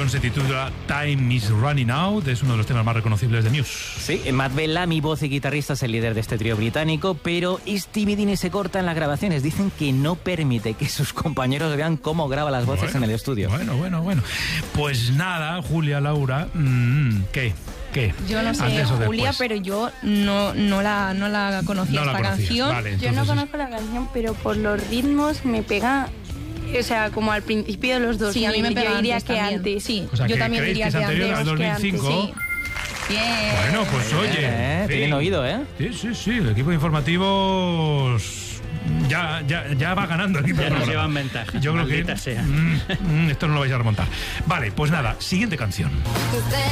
canción se titula Time is Running Out, es uno de los temas más reconocibles de Muse. Sí, Matt Bellamy, voz y guitarrista, es el líder de este trío británico, pero Stevie Dean se corta en las grabaciones. Dicen que no permite que sus compañeros vean cómo graba las voces en el estudio. Bueno. Pues nada, Julia, Laura, ¿qué? Yo no sé, Julia, pero yo no la conocía esta canción. Vale, yo no conozco la canción, pero por los ritmos me pega, o sea, como al principio de los 2000. Sí, a mí me pega. Yo diría antes que también. antes. Sí, O sea, yo que también ¿creéis diría que es anterior al 2005? Sí. Bien. Bueno, pues oye. Tienen oído, ¿eh? Sí, el equipo de informativos ya va ganando aquí. Ya nos llevan ventaja. Yo creo que sea. esto no lo vais a remontar. Vale, pues nada, siguiente canción.